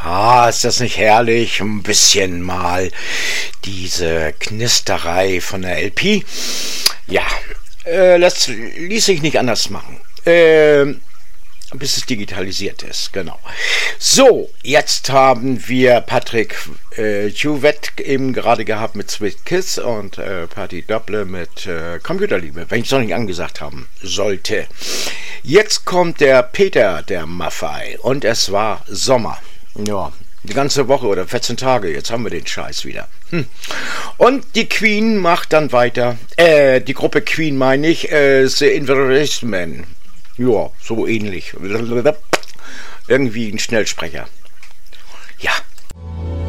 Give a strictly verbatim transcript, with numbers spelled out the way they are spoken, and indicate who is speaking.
Speaker 1: Ah, ist das nicht herrlich? Ein bisschen mal diese Knisterei von der L P. Ja, äh, das ließ sich nicht anders machen. Äh, bis es digitalisiert ist, genau. So, jetzt haben wir Patrick äh, Juvett eben gerade gehabt mit Sweet Kiss und äh, Party Doppler mit äh, Computerliebe, wenn ich es noch nicht angesagt haben sollte. Jetzt kommt der Peter, der Maffei, und es war Sommer. Ja, die ganze Woche oder vierzehn Tage, jetzt haben wir den Scheiß wieder. Hm. Und die Queen macht dann weiter, äh, die Gruppe Queen meine ich, äh, The Investment. Ja, so ähnlich. Irgendwie ein Schnellsprecher. Ja.